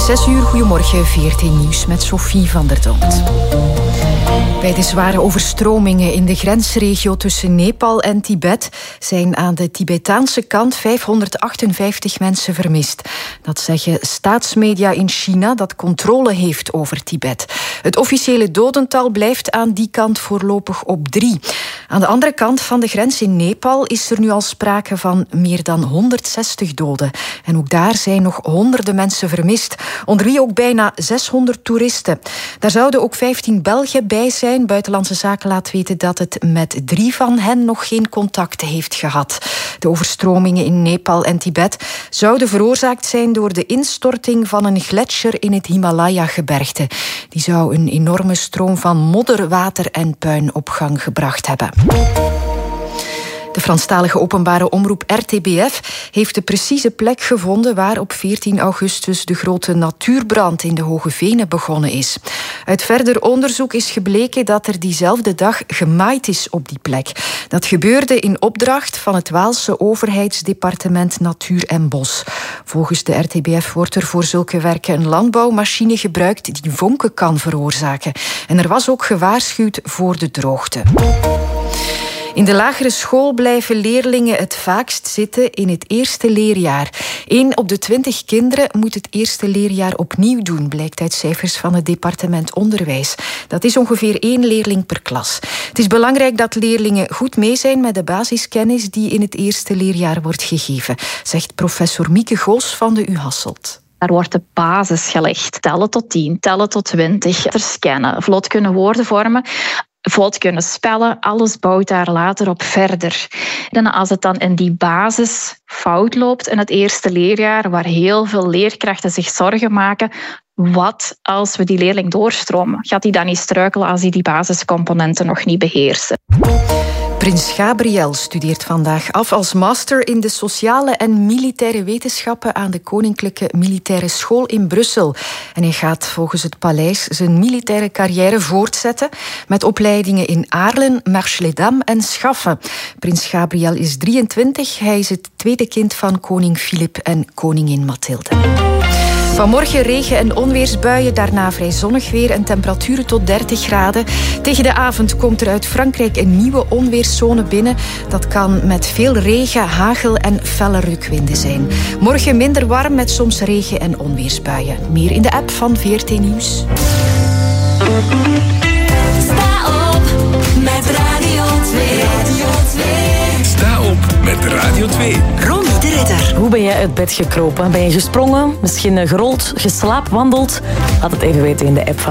6:00, goedemorgen, 14 nieuws met Sophie van der Domt. Bij de zware overstromingen in de grensregio tussen Nepal en Tibet zijn aan de Tibetaanse kant 558 mensen vermist. Dat zeggen staatsmedia in China dat controle heeft over Tibet. Het officiële dodental blijft aan die kant voorlopig op 3. Aan de andere kant van de grens in Nepal is er nu al sprake van meer dan 160 doden. En ook daar zijn nog honderden mensen vermist, onder wie ook bijna 600 toeristen. Daar zouden ook 15 Belgen bij zijn. Buitenlandse Zaken laat weten dat het met 3 van hen nog geen contacten heeft gehad. De overstromingen in Nepal en Tibet zouden veroorzaakt zijn door de instorting van een gletsjer in het Himalaya-gebergte. Die zou een enorme stroom van modder, water en puin op gang gebracht hebben. De Franstalige openbare omroep RTBF heeft de precieze plek gevonden waar op 14 augustus de grote natuurbrand in de Hoge Venen begonnen is. Uit verder onderzoek is gebleken dat er diezelfde dag gemaaid is op die plek. Dat gebeurde in opdracht van het Waalse overheidsdepartement Natuur en Bos. Volgens de RTBF wordt er voor zulke werken een landbouwmachine gebruikt die vonken kan veroorzaken. En er was ook gewaarschuwd voor de droogte. In de lagere school blijven leerlingen het vaakst zitten in het eerste leerjaar. 1 op de 20 kinderen moet het eerste leerjaar opnieuw doen, blijkt uit cijfers van het departement Onderwijs. Dat is ongeveer 1 leerling per klas. Het is belangrijk dat leerlingen goed mee zijn met de basiskennis die in het eerste leerjaar wordt gegeven, zegt professor Mieke Goos van de U Hasselt. Daar wordt de basis gelegd. Tellen tot 10, tellen tot 20, scannen, vlot kunnen woorden vormen, vlot kunnen spellen, alles bouwt daar later op verder. En als het dan in die basis fout loopt in het eerste leerjaar, waar heel veel leerkrachten zich zorgen maken, wat als we die leerling doorstromen? Gaat hij dan niet struikelen als hij die basiscomponenten nog niet beheersen? Prins Gabriel studeert vandaag af als master in de sociale en militaire wetenschappen aan de Koninklijke Militaire School in Brussel. En hij gaat volgens het paleis zijn militaire carrière voortzetten met opleidingen in Aarlen, Marche-les-Dames en Schaffen. Prins Gabriel is 23. Hij is het tweede kind van koning Filip en koningin Mathilde. Vanmorgen regen- en onweersbuien, daarna vrij zonnig weer en temperaturen tot 30 graden. Tegen de avond komt er uit Frankrijk een nieuwe onweerszone binnen. Dat kan met veel regen, hagel en felle rukwinden zijn. Morgen minder warm met soms regen- en onweersbuien. Meer in de app van VRT Nieuws. Sta op met Radio 2. Sta op met Radio 2. Ronnie de Ridder. Hoe ben jij uit bed gekropen? Ben je gesprongen? Misschien gerold, geslaapwandeld? Laat het even weten in de app van